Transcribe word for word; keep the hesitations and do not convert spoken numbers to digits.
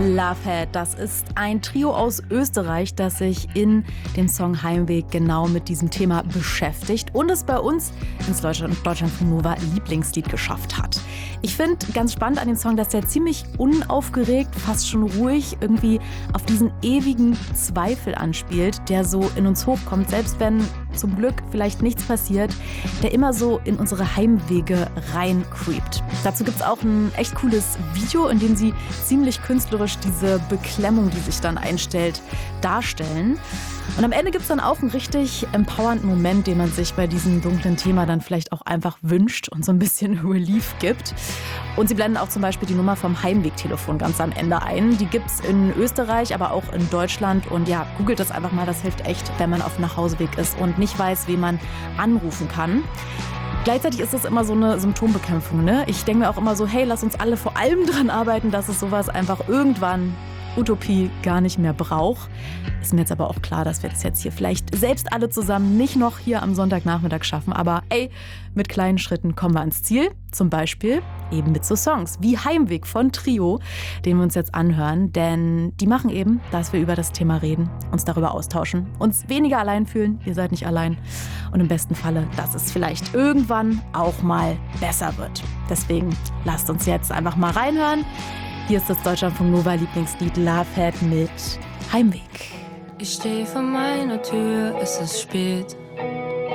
Lovehead, das ist ein Trio aus Österreich, das sich in dem Song Heimweg genau mit diesem Thema beschäftigt und es bei uns ins Deutschland, Deutschlandfunk Nova Lieblingslied geschafft hat. Ich finde ganz spannend an dem Song, dass der ziemlich unaufgeregt, fast schon ruhig irgendwie auf diesen ewigen Zweifel anspielt, der so in uns hochkommt, selbst wenn zum Glück vielleicht nichts passiert, der immer so in unsere Heimwege reincreept. Dazu gibt es auch ein echt cooles Video, in dem sie ziemlich künstlerisch diese Beklemmung, die sich dann einstellt, darstellen. Und am Ende gibt es dann auch einen richtig empowernden Moment, den man sich bei diesem dunklen Thema dann vielleicht auch einfach wünscht und so ein bisschen Relief gibt. Und sie blenden auch zum Beispiel die Nummer vom Heimwegtelefon ganz am Ende ein. Die gibt's in Österreich, aber auch in Deutschland. Und ja, googelt das einfach mal, das hilft echt, wenn man auf dem Nachhauseweg ist und nicht weiß, wen man anrufen kann. Gleichzeitig ist das immer so eine Symptombekämpfung, ne? Ich denke mir auch immer so, hey, lass uns alle vor allem dran arbeiten, dass es sowas einfach irgendwann Utopie gar nicht mehr braucht. Ist mir jetzt aber auch klar, dass wir das jetzt hier vielleicht selbst alle zusammen nicht noch hier am Sonntagnachmittag schaffen. Aber ey, mit kleinen Schritten kommen wir ans Ziel. Zum Beispiel eben mit so Songs wie Heimweg von Trio, den wir uns jetzt anhören. Denn die machen eben, dass wir über das Thema reden, uns darüber austauschen, uns weniger allein fühlen. Ihr seid nicht allein. Und im besten Falle, dass es vielleicht irgendwann auch mal besser wird. Deswegen lasst uns jetzt einfach mal reinhören. Hier ist das Deutschlandfunk Nova Lieblingslied Lovehead mit Heimweg. Ich stehe vor meiner Tür, es ist spät.